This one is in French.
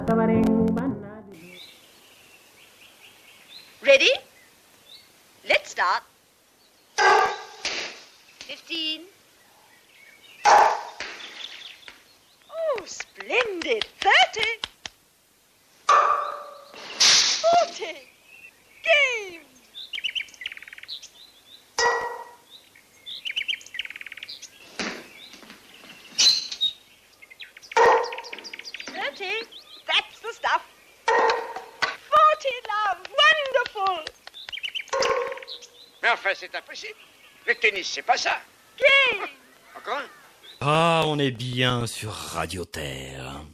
Ready? Let's start. 15. Oh, splendid. 30. 40. Game. That's the stuff. 40, love. Wonderful. Mais enfin, c'est impossible. Le tennis, c'est pas ça. Game. Encore un. Ah, on est bien sur Radio Terre.